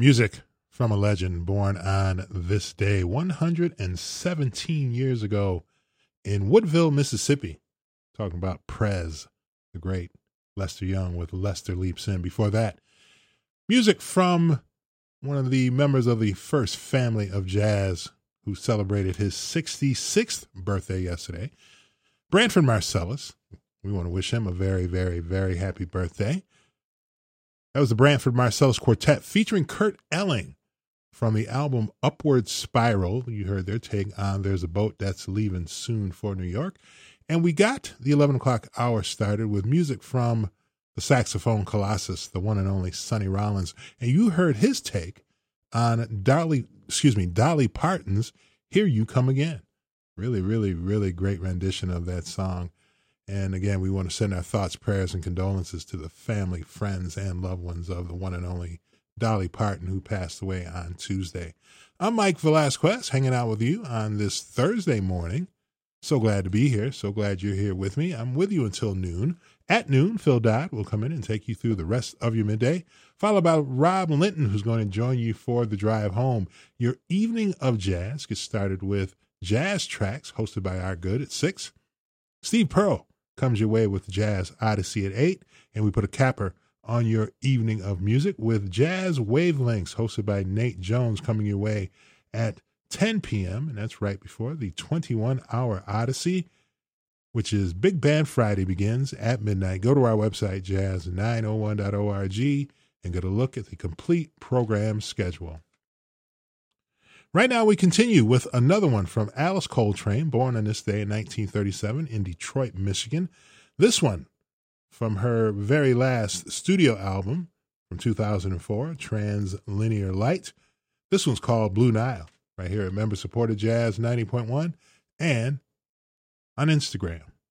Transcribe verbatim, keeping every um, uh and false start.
Music from a legend born on this day one hundred seventeen years ago in Woodville, Mississippi. Talking about Prez, the great Lester Young with Lester Leaps In. Before that, music from one of the members of the first family of jazz who celebrated his sixty-sixth birthday yesterday, Branford Marsalis. We want to wish him a very, very, very happy birthday. That was the Branford Marsalis Quartet featuring Kurt Elling from the album Upward Spiral. You heard their take on There's a Boat That's Leaving Soon for New York. And we got the eleven o'clock hour started with music from the saxophone colossus, the one and only Sonny Rollins. And you heard his take on Dolly, excuse me, Dolly Parton's Here You Come Again. Really, really, really great rendition of that song. And again, we want to send our thoughts, prayers, and condolences to the family, friends, and loved ones of the one and only Dolly Parton, who passed away on Tuesday. I'm Mike Velasquez, hanging out with you on this Thursday morning. So glad to be here. So glad you're here with me. I'm with you until noon. At noon, Phil Dodd will come in and take you through the rest of your midday, followed by Rob Linton, who's going to join you for the drive home. Your evening of jazz gets started with Jazz Tracks, hosted by our good at six. Steve Pearl comes your way with Jazz Odyssey at eight, and we put a capper on your evening of music with Jazz Wavelengths, hosted by Nate Jones, coming your way at ten p.m., and that's right before the twenty-one hour Odyssey, which is Big Band Friday, begins at midnight. Go to our website, jazz nine oh one dot org, and get a look at the complete program schedule. Right now, we continue with another one from Alice Coltrane, born on this day in nineteen thirty-seven in Detroit, Michigan. This one from her very last studio album from two thousand four, Translinear Light. This one's called Blue Nile, right here at member-supported Jazz ninety point one and on Instagram.